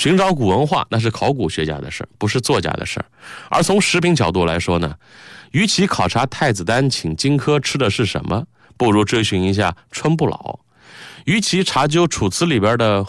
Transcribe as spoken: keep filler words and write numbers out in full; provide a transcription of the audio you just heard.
寻找古文化那是考古学家的事儿，不是作家的事儿。而从食品角度来说呢，与其考察太子丹请荆轲吃的是什么，不如追寻一下春不老。与其查究楚辞里边的